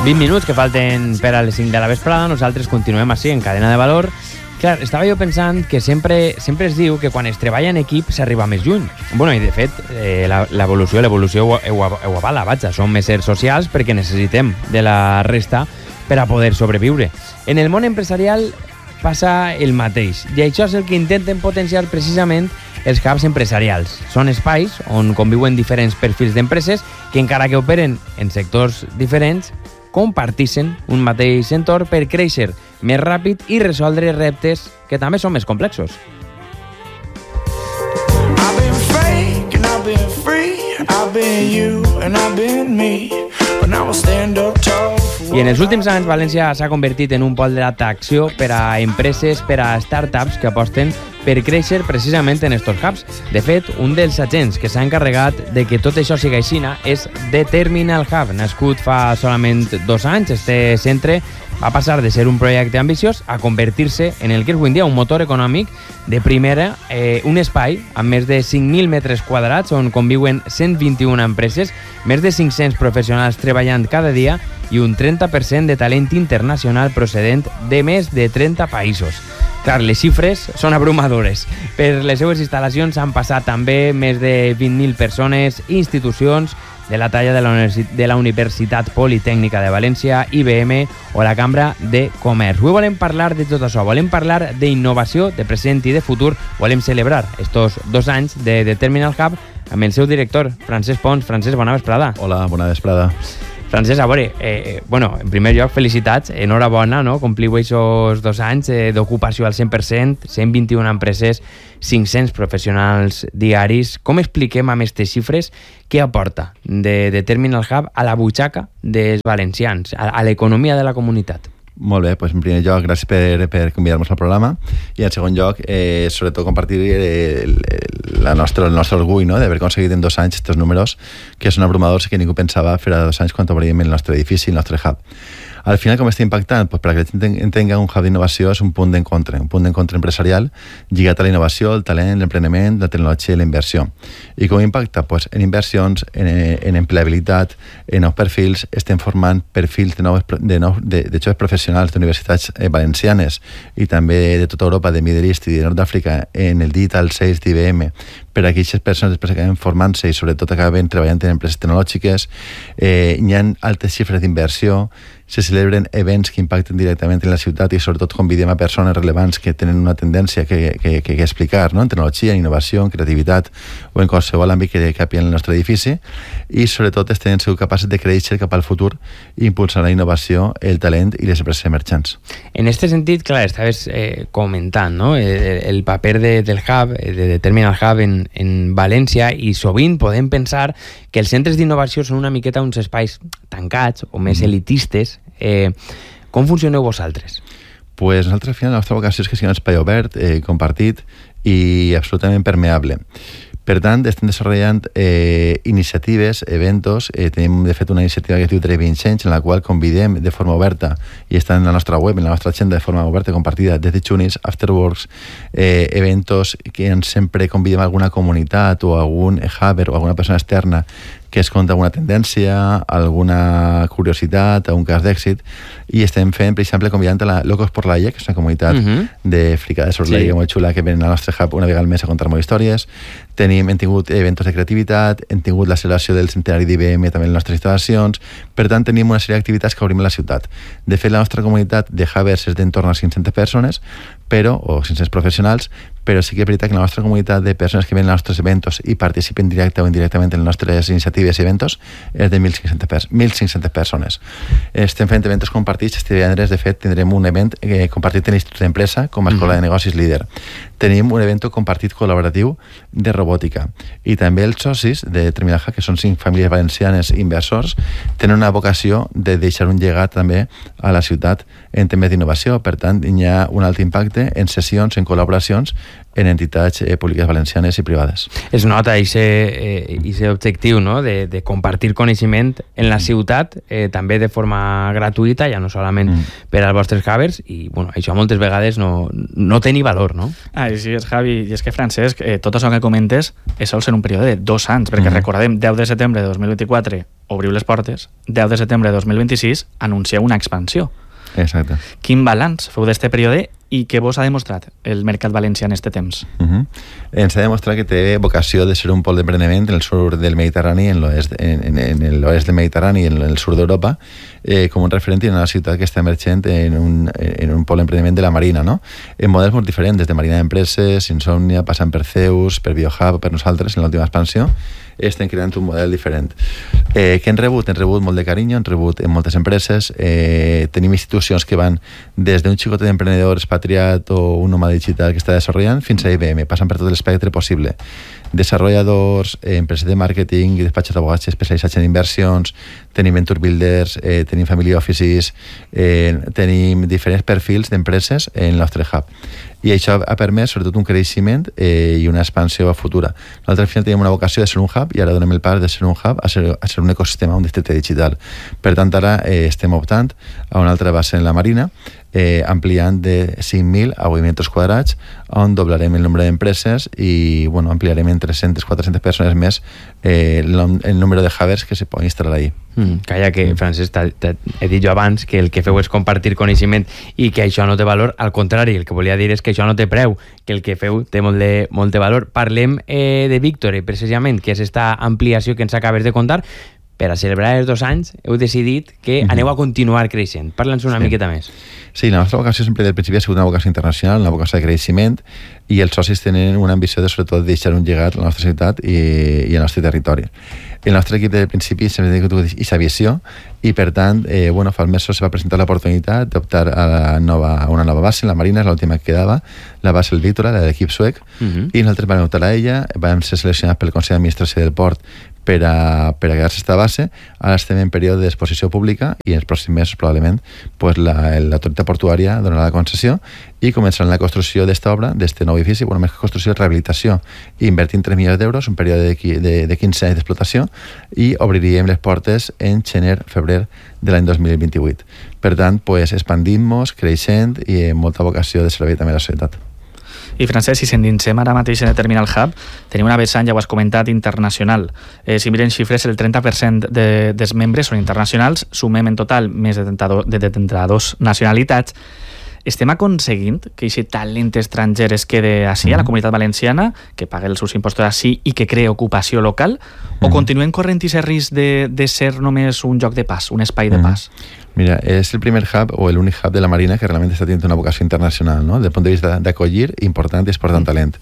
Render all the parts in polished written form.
20 minuts que falten per a les 5 de la vesprada. Nosaltres continuem així en Cadena de Valor. Clar, estava jo pensant que sempre es diu que quan es treballa en equip s'arriba més lluny. Bueno, i de fet, l'evolució ho avala, vaja. Som éssers socials perquè necessitem de la resta per a poder sobreviure. En el món empresarial passa el mateix, i això és el que intenten potenciar precisament els hubs empresarials. Són espais on conviuen diferents perfils d'empreses que, encara que operen en sectors diferents, compartixen un mateix entorn per créixer més ràpid i resoldre reptes que també són més complexos. I've been fake and I've been free, I've been you and I've been me, but now I'll stand up tall. I en els últims anys València s'ha convertit en un pol d'atracció per a empreses, per a startups que aposten per créixer precisament en estos hubs. De fet, un dels agents que s'ha encarregat de que tot això sigui aixina és The Terminal Hub. Nascut fa solament 2 anys, este centre va passar de ser un projecte ambiciós a convertir-se en el que és avui en dia un motor econòmic de primera, un espai amb més de 5.000 metres quadrats on conviuen 121 empreses, més de 500 professionals treballant cada dia i un 30% de talent internacional procedent de més de 30 països. Clar, les xifres són abrumadores. Per les seues instal·lacions han passat també més de 20.000 persones, institucions de la talla de la Universitat Politècnica de València, IBM o la Cambra de Comerç. Avui volem parlar de tot això, volem parlar d'innovació, de present i de futur. Volem celebrar estos 2 anys de Terminal Hub amb el seu director, Francesc Pons. Francesc, bona vesprada. Hola, bona vesprada. Francesc, a veure, en primer lloc, felicitats, enhorabona, no? Compliu aquests 2 anys d'ocupació al 100%, 121 empreses, 500 professionals diaris. Com expliquem amb aquestes xifres què aporta de Terminal Hub a la butxaca dels valencians, a l'economia de la comunitat? Molt bé, doncs en primer lloc, gràcies per convidar-nos al programa, i en segon lloc, sobretot compartir el nostre orgull, no?, d'haver aconseguit en 2 anys aquests números que són abrumadors i que ningú pensava fer a 2 anys quan obríem el nostre edifici, el nostre hub. Al final, com està impactant? Pues perquè la gent entenga, un hub d'innovació és un punt d'encontre empresarial lligat a la innovació, el talent, l'empreniment, la tecnologia i la inversió. I com impacta? Pues en inversions, en empleabilitat, en nous perfils. Estem formant perfils de joves professionals d'universitats valencianes i també de tota Europa, de Middle East i de Nord d'Àfrica, en el Digital Sales d'IBM, per a aquestes persones després acaben formant-se i sobretot acaben treballant en empreses tecnològiques. Hi ha altes xifres d'inversió, se celebren events que impacten directament en la ciutat i sobretot convidem a persones rellevants que tenen una tendència que explicar, no?, en tecnologia, en innovació, en creativitat o en qualsevol àmbit que capi en el nostre edifici, i sobretot estem segur capaços de créixer cap al futur i impulsar la innovació, el talent i les empreses emergents. En aquest sentit, clar, estaves comentant, no?, el paper del hub, de Terminal Hub en València, i sovint podem pensar que els centres d'innovació són una miqueta uns espais tancats o més elitistes. Com funcioneu vosaltres? Pues nosaltres, al final, la nostra vocació és que sigui un espai obert, compartit i absolutament permeable. Per tant, estem desenvolupant iniciatives, eventos. Tenim, de fet, una iniciativa que es diu Driving Change, en la qual convidem de forma oberta, i està en la nostra web, en la nostra agenda, de forma oberta i compartida, des de Chunis, Afterworks, eventos que sempre convidem a alguna comunitat o algun hubber o alguna persona externa que es conta alguna tendència, alguna curiositat, un cas d'èxit, i estem fent, per exemple, convidant a la Locos por la IA, que és una comunitat de fricades sobre la IA molt xula, que venen al nostre hub una vegada al mes a contar molt històries. Hem tingut eventos de creativitat, hem tingut la celebració del centenari d'IBM també en les nostres instal·lacions. Per tant, tenim una sèrie d'activitats que obrim a la ciutat. De fet, la nostra comunitat de hubbers és d'entorn a 500 persones, o 500 professionals, però sí que és veritat que la nostra comunitat de persones que venen als nostres eventos i participen directa o indirectament en les nostres iniciatives i eventos és de 1.500 persones. Estem fent eventos compartits. Este divendres, de fet, tindrem un event compartit en l'Institut d'Empresa com a Escola de Negocis Líder. Tenim un event compartit col·laboratiu de robòtica. I també els socis de Terminal Hub, que són 5 famílies valencianes inversors, tenen una vocació de deixar un llegat també a la ciutat en temes d'innovació. Per tant, hi ha un alt impacte projecte en sessions, en col·laboracions, en entitats públiques valencianes i privades. Es nota aquest objectiu, no? de compartir coneixement en la ciutat, també de forma gratuïta, ja no solament per als vostres havers, i bueno, això moltes vegades no té ni valor, no? Així és, Javi, i és que, Francesc, tot això que comentes és sols en un període de 2 anys, perquè recordem, 10 de setembre de 2024 obriu les portes, 10 de setembre de 2026 anuncieu una expansió. Exacte. Quin balanç feu d'este període i què vos ha demostrat el mercat valencià en este temps? Ens ha demostrat que té vocació de ser un pol d'emprenediment en el sud del Mediterrani, en l'oest del Mediterrani i en el sud d'Europa, com un referent en una ciutat que està emergent en un pol d'emprenediment de la Marina, no? En models molt diferents, des de Marina d'Empreses, Insomnia, passant per Zeus, per Biohub, per nosaltres, en l'última expansió, estem creant un model diferent. Què hem rebut? Hem rebut molt de carinyo, hem rebut en moltes empreses, tenim institucions que van des d'un xicotet d'emprenedor expatriat o un nòmada digital que està desenvolupant fins a IBM, passen per tot l'espectre possible. Desenvolupadors, empreses de màrqueting i despatxos d'abogats especialitzats en inversions, tenim venture builders, tenim family offices, tenim diferents perfils d'empreses en el nostre hub. I això ha permès sobretot un creixement i una expansió futura. Nosaltres al final teníem una vocació de ser un hub i ara donem el pas de ser un hub a ser un ecosistema, un districte digital. Per tant, ara estem optant a una altra base en la Marina, ampliant de 5.000 a 8.000 metres quadrats, on doblarem el nombre d'empreses i ampliarem en 300-400 persones més el número de havers que se poden instal·lar allà. Calla, que, Francesc, he dit jo abans que el que feu és compartir coneixement i que això no té valor. Al contrari, el que volia dir és que això no té preu, que el que feu té molt de valor. Parlem de Víctor, precisament, que és esta ampliació que ens acabes de contar. Per a celebrar els 2 anys heu decidit que aneu a continuar creixent. Parla'ns una miqueta més. Sí, la nostra vocació sempre del principi ha sigut una vocació internacional, una vocació de creixement, i els socis tenen una ambició de sobretot deixar un llegat a la nostra ciutat i al nostre territori. El nostre equip del principi sempre ha tingut aquesta visió i per tant, fa mesos se va presentar l'oportunitat d'optar a una nova base, la Marina és l'última que quedava, la base el Víctora, la de l'equip suec, i nosaltres vam optar a ella, vam ser seleccionats pel Consell d'Administració del Port per a quedar-se esta base. Ara estem en període d'exposició pública i en els pròxims mesos probablement l'autoritat portuària donarà la concessió i començarà la construcció d'esta obra, d'este nou edifici, més que construcció, rehabilitació, invertint 3 milions d'euros, un període de 15 anys d'explotació, i obriríem les portes en gener-febrer de l'any 2028. Per tant, expandint-nos, creixent i amb molta vocació de servei també a la societat. I Francesc, si s'endinsem ara mateix en el Terminal Hub, tenim una vessant, ja ho has comentat, internacional. Si mirem xifres, el 30% dels membres són internacionals, sumem en total més de 32 nacionalitats. Estem aconseguint que aquest talent estranger es quede així a la comunitat valenciana, que pague els seus impostos així i que cree ocupació local, o continuem corrent aquest risc de ser només un lloc de pas, un espai de pas? Mira, és el primer hub o l'únic hub de la Marina que realment està tenint una vocació internacional, no? Des del punt de vista d'acollir important i exportar talent.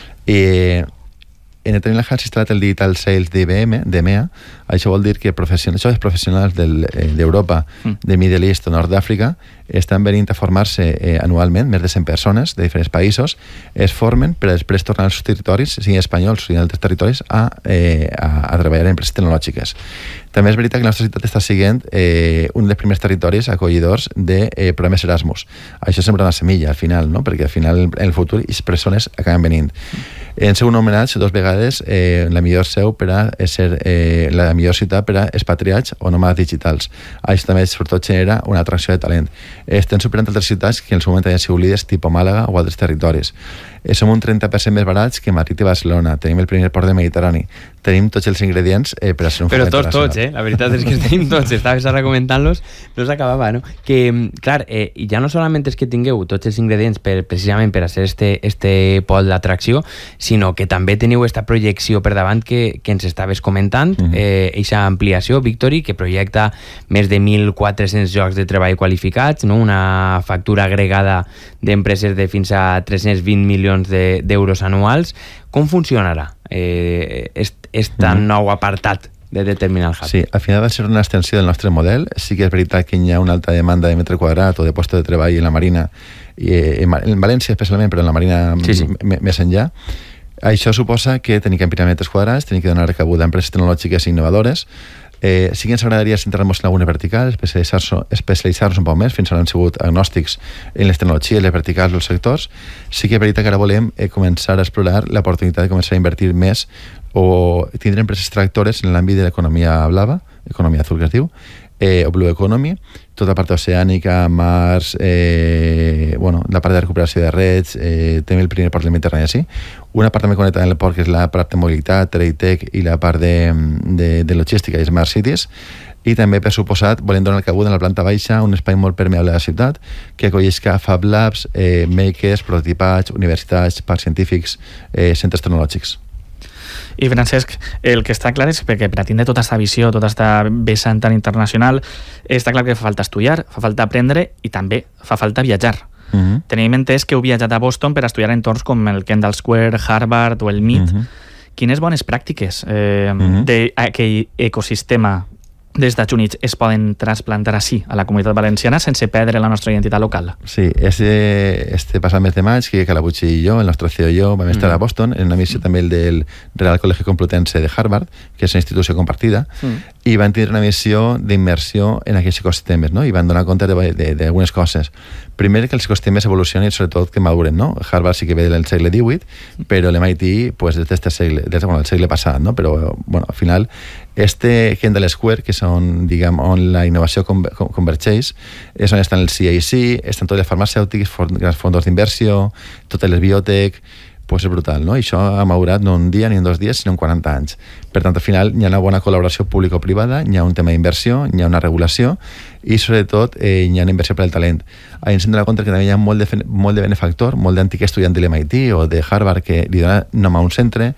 En el Terminal Hub s'ha instal·lat el Digital Sales d'IBM, d'EMEA. Això vol dir que els professionals d'Europa, de Middle East o Nord d'Àfrica estan venint a formar-se anualment, més de 100 persones de diferents països, es formen per després tornar als seus territoris, siguin espanyols o siguin altres territoris, a treballar en empreses tecnològiques. També és veritat que la nostra ciutat està sent un dels primers territoris acollidors de programes Erasmus. Això sembla una semilla al final, no? Perquè al final en el futur les persones acaben venint. En segon homenatge 2 vegades la millor seu per a ser la millor ciutat per a expatriats o nòmades digitals. Això també sobretot genera una atracció de talent. Estem superant altres ciutats que en el seu moment havien sigut líders, tipus Màlaga o altres territoris. Som un 30% més barats que Madrid i Barcelona. Tenim el primer port del Mediterrani. Tenim tots els ingredients per a ser un però tots, la veritat és que tenim tots. Estaves ara comentant-los, no s'acabava, no? Que, clar, ja no solament és que tingueu tots els ingredients precisament per a ser este pol d'atracció, sinó que també teniu aquesta projecció per davant que ens estaves comentant, aquesta ampliació, Victory, que projecta més de 1.400 llocs de treball qualificats, no? Una factura agregada d'empreses de fins a 320 milions d'euros anuals. Com funcionarà aquest nou apartat de Terminal Hub? Sí, al final va ser una extensió del nostre model. Sí que és veritat que hi ha una alta demanda de metre quadrat o de puesto de treball en la Marina, en València especialment, però en la Marina més enllà. Això suposa que tenim que ampliar metres quadrats, tenim que donar recabuda a empreses tecnològiques i innovadores. Sí que ens agradaria centrar-nos en algunes verticals, especialitzar-nos un poc més, fins ara hem sigut agnòstics en les tecnologies, les verticals dels sectors. Sí que és veritat que ara volem començar a explorar l'oportunitat de començar a invertir més o tindre empreses tractores en l'àmbit de l'economia blava, economia azul que es diu, o Blue Economy, tota la part oceànica, mars, la part de recuperació de reds, també el primer port del Mediterrani, sí. Una part també connectada amb el port, que és la part de mobilitat, trade tech i la part de logística i smart cities. I també, per suposat, volem donar el cabuda en la planta baixa, un espai molt permeable a la ciutat, que acollisca Fab Labs, makers, prototipats, universitats, parcs científics, centres tecnològics. I Francesc, el que està clar és que per a tindre tota aquesta visió, tota aquesta vessant tan internacional, està clar que fa falta estudiar, fa falta aprendre i també fa falta viatjar. Tenim entès que heu viatjat a Boston per a estudiar entorns com el Kendall Square, Harvard o el MIT. Quines bones pràctiques d'aquell ecosistema dels Estats Units es poden trasplantar així a la comunitat valenciana sense perdre la nostra identitat local? Sí, este passat mes de maig, que Calabucci i jo, el nostre CEO i jo, vam estar a Boston en una missió també del Real Col·legi Complutense de Harvard, que és una institució compartida, i van tindre una missió d'immersió en aquests ecosistemes, no? I van donar compte d'algunes coses. Primer, que els ecosistemes evolucionen i sobretot que maduren, no? Harvard sí que ve del segle XVIII, però l'MIT pues, des del segle passat, no? Però, bueno, al final, Kendall Square, que són, diguem, on la innovació convergeix, és on estan els CIC, estan totes les farmacèutiques, grans fons d'inversió, totes les biotech, pues és brutal, no? I això ha madurat no un dia ni en 2 dies, sinó en 40 anys. Per tant, al final, hi ha una bona col·laboració público-privada, hi ha un tema d'inversió, hi ha una regulació i, sobretot, hi ha una inversió per al talent. Ens hem donat compte que també hi ha molt de benefactor, molt d'antic estudiant de l'MIT o de Harvard que li dona nom a un centre,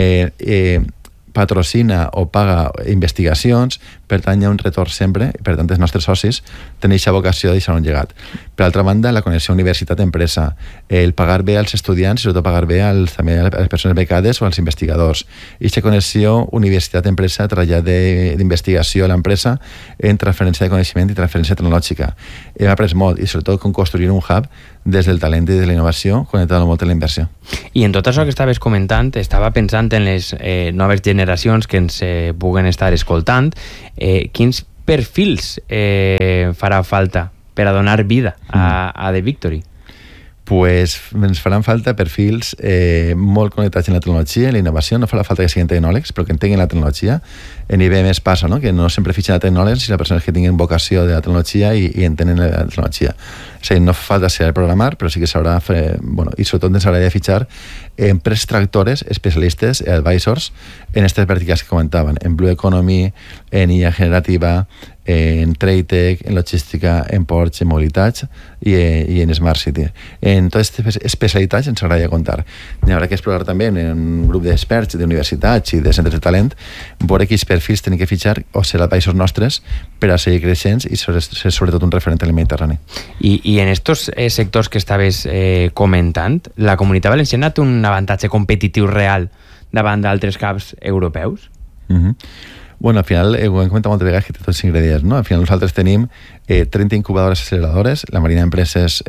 patrocina o paga investigacions, per tant hi ha un retorn sempre, i per tant els nostres socis tenen aquesta vocació de deixar un llegat. Per altra banda, la connexió universitat-empresa, el pagar bé als estudiants i sobretot pagar bé també a les persones becades o als investigadors. I aquesta connexió universitat-empresa, treballar d'investigació a l'empresa en transferència de coneixement i transferència tecnològica. Hem après molt, i sobretot com construir un hub des del talent i de la innovació, connectant molt amb la inversió. I en tot això que estaves comentant, estava pensant en les noves generacions que ens puguen estar escoltant, quins perfils farà falta per a donar vida a The Victory? Pues ens faran falta perfils molt connectats en la tecnologia i la innovació. No farà falta que siguin tecnòlegs, però que entenguin la tecnologia. En IBM es passa, no? Que no sempre fitxen a tecnòlegs, sinó persones que tinguin vocació de la tecnologia i entenen la tecnologia. És a dir, no fa falta ser programar, però sí que s'haurà i sobretot ens agradaria fitxar empreses tractores, especialistes, advisors en aquestes verticals que comentaven, en Blue Economy, en IA generativa, en trade tech, en logística, en ports, en mobilitats i en smart city. En totes aquestes especialitats ens agradaria comptar. Hi haurà que explorar també en un grup d'experts d'universitats i de centres de talent veure quins perfils tenim que fitxar o ser advisors nostres per a seguir creixents i ser sobretot un referent en el Mediterrani. I en estos sectors que estaves comentant, la Comunitat Valenciana té un avantatge competitiu real davant d'altres hubs europeus? Bueno, al final, ho hem comentat moltes vegades que té tots els ingredients, no? Al final nosaltres tenim 30 incubadores acceleradores, la Marina d'Empreses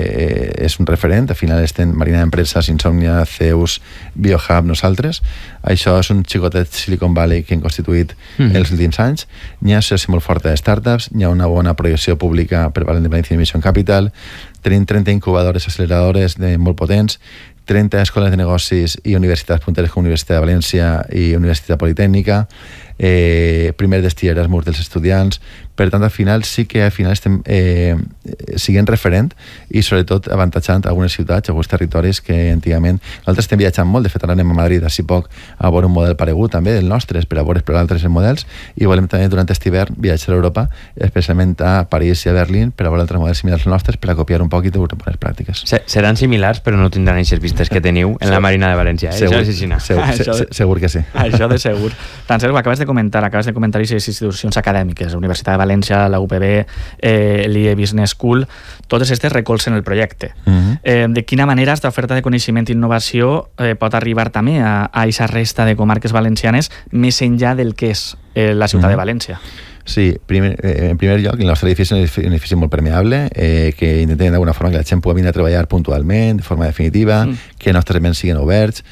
és un referent, al final estem Marina d'Empreses, Insomnia, Zeus, BioHub, nosaltres. Això és un xicotet Silicon Valley que hem constituït els últims anys. Hi ha una associació molt forta de startups, hi ha una bona projecció pública per Valent de Valencia Mission Capital, tenim 30 incubadores acceleradores molt potents, 30 escoles de negocis i universitats punteres com Universitat de València i Universitat Politècnica, primer destí Erasmus dels estudiants. Per tant, al final sí que estem siguent referent i sobretot avantatjant algunes ciutats, alguns territoris que antigament nosaltres estem viatjant molt. De fet, ara anem a Madrid així poc a veure un model paregut també del nostre, per a veure explorar altres models, i volem també durant aquest hivern viatjar a Europa, especialment a París i a Berlín, per a veure altres models similars als nostres, per a copiar un poc i veure bones pràctiques. Seran similars, però no tindran aquestes vistes que teniu en la Marina de València. Segur que sí. Això de segur. Francesc, ho acabes de comentar aquestes institucions acadèmiques, la Universitat de València, la UPB, l'IE Business School, totes aquestes recolzen el projecte. De quina manera aquesta oferta de coneixement i innovació pot arribar també a aquesta resta de comarques valencianes més enllà del que és la ciutat de València? Sí, en primer lloc, el nostre edifici és un edifici molt permeable, que intentem d'alguna forma que la gent pugui venir a treballar puntualment, de forma definitiva, que els nostres elements siguin oberts.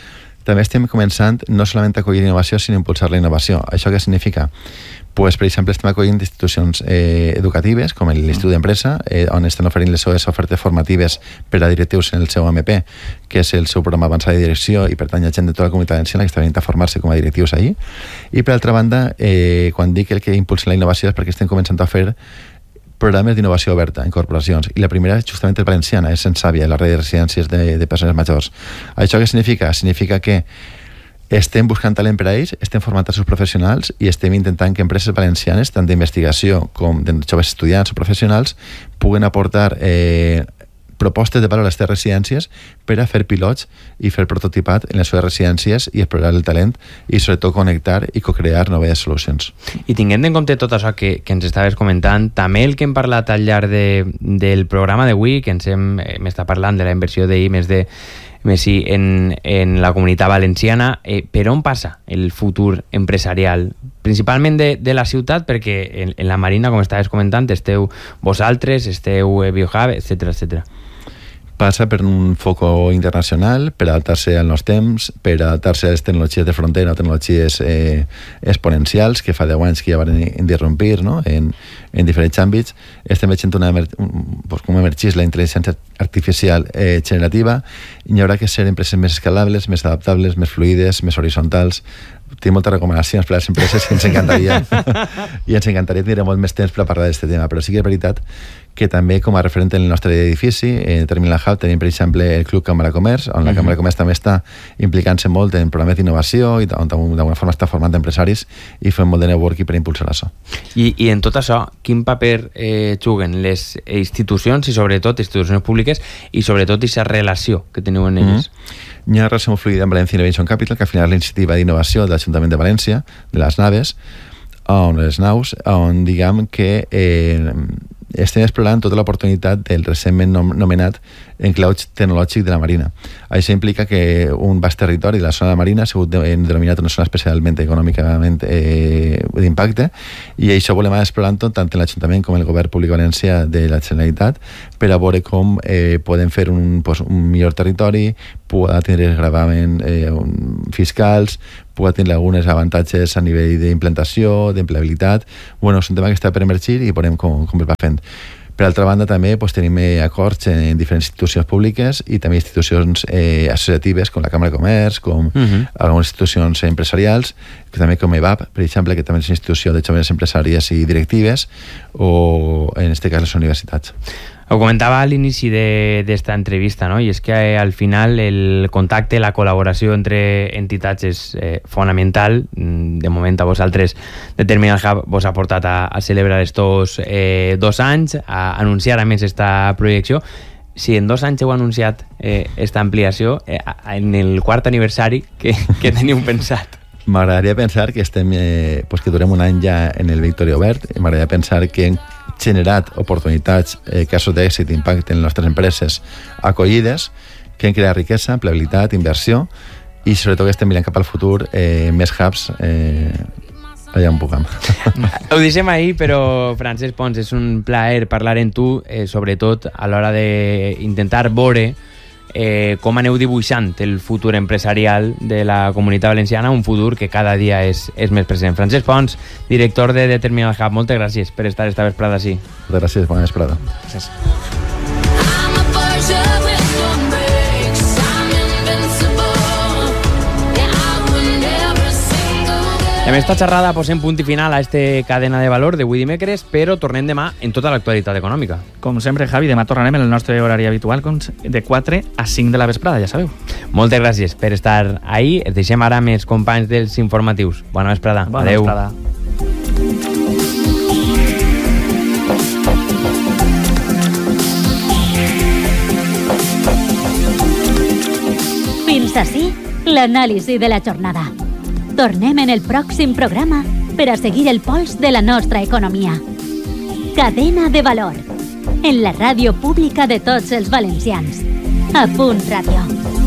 també estem començant no solament a acollir innovació, sinó a impulsar la innovació. Això què significa? Pues, per exemple, estem acollint institucions educatives, com l'Institut d'Empresa, on estan oferint les seves ofertes formatives per a directius en el seu AMP, que és el seu programa avançat de direcció, i per tant hi ha gent de tota la comunitat valenciana que està venint a formar-se com a directius allí. I per altra banda, quan dic el que impulsa la innovació és perquè estem començant a fer programes d'innovació oberta en corporacions, i la primera justament és valenciana, és Sensàvia, la red de residències de persones majors. Això què significa? Significa que estem buscant talent per a ells, estem formant els seus professionals i estem intentant que empreses valencianes, tant d'investigació com de joves estudiants o professionals, puguen aportar propostes de valor a les seves residències per a fer pilots i fer prototipat en les seves residències i explorar el talent i sobretot connectar i co-crear noves solucions. I tinguent en compte tot això que ens estaves comentant, també el que hem parlat al llarg del programa d'avui, que ens hem estat parlant de la inversió d'ahir més sí, en la comunitat valenciana, per on passa el futur empresarial? Principalment de la ciutat, perquè en la Marina, com estaves comentant, esteu vosaltres, esteu Biohub, etc. Passa per un foco internacional, per adaptar-se al nostre temps, per adaptar-se a les tecnologies de frontera, tecnologies exponencials, que fa 10 anys que ja van interrompir, no? en diferents àmbits. Estem veient com emergeix la intel·ligència artificial generativa, i hi haurà que ser empreses més escalables, més adaptables, més fluides, més horitzontals. Tinc moltes recomanacions per a les empreses i ens encantaria tindre molt més temps per a parlar d'aquest tema, però sí que és veritat que també com a referent en el nostre edifici, en Terminal Hub, tenim per exemple el Club Càmera Comerç, on la Càmera Comerç també està implicant-se molt en programes d'innovació i on d'alguna forma està formant empresaris i fem molt de networking per impulsar això. I en tot això, quin paper juguen les institucions i sobretot institucions públiques i sobretot aquesta relació que teniu en elles? Hi ha relació fluida amb Valencia Innovation Capital, que al final és l'iniciativa d'innovació de l'Ajuntament de València, de les naves, on diguem que estem explorant tota l'oportunitat del recentment nomenat enclau tecnològic de la Marina. Això implica que un vast territori de la zona de la Marina ha sigut denominat una zona especialment econòmicament d'impacte, i això volem anar explorant tant en l'Ajuntament com el Govern Públic Valencià de la Generalitat per a veure com podem fer un millor territori, poder tenir gravament fiscals, poder tenir alguns avantatges a nivell d'implantació, d'empleabilitat. És un tema que està per emergir i veurem com es va fent. Per altra banda, també tenim acords en diferents institucions públiques i també institucions associatives com la Càmera de Comerç, com algunes institucions empresarials, també com EVAP, per exemple, que també és una institució de joves empresàries i directives, o en aquest cas les universitats. Ho comentava a l'inici d'esta entrevista, no? I és que al final el contacte, la col·laboració entre entitats és fonamental. De moment a vosaltres de Terminal Hub vos ha portat a celebrar estos 2 anys, a anunciar a més esta projecció. Si en 2 anys heu anunciat esta ampliació, en el 4º aniversari, què teniu pensat? M'agradaria pensar que estem que durem un any ja en el Victoria Obert. M'agradaria pensar que hem generat oportunitats, casos d'èxit, d'impacte en les nostres empreses acollides, que hem creat riquesa, empleabilitat, inversió, i sobretot que estem mirant cap al futur més hubs allà on puguem. Ho deixem ahir, però Francesc Pons, és un plaer parlar amb tu, sobretot a l'hora d'intentar veure com aneu dibuixant el futur empresarial de la comunitat valenciana, un futur que cada dia és més present. Francesc Pons, director de Terminal Hub, moltes gràcies per estar esta vesprada així. Moltes gràcies, bona vesprada. Gràcies. I amb esta xerrada posem punt i final a este cadena de valor d'avui dimecres, però tornem demà en tota l'actualitat econòmica. Com sempre, Javi, demà tornarem en el nostre horari habitual de 4 a 5 de la vesprada, ja sabeu. Moltes gràcies per estar ahí. Es deixem ara amb els companys dels informatius. Bona vesprada. Bona Adeu. vesprada. Fins ací l'anàlisi de la jornada. Tornem en el pròxim programa per a seguir el pols de la nostra economia. Cadena de valor. En la ràdio pública de tots els valencians. A Punt Ràdio.